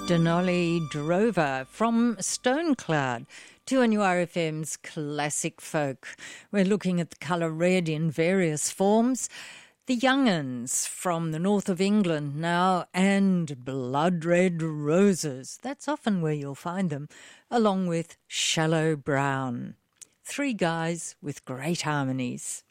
Denali Drover from Stonecloud to NURFM's Classic Folk. We're looking at the colour red in various forms. The Young-'uns from the north of England now, and Blood Red Roses. That's often where you'll find them, along with Shallow Brown. Three guys with great harmonies.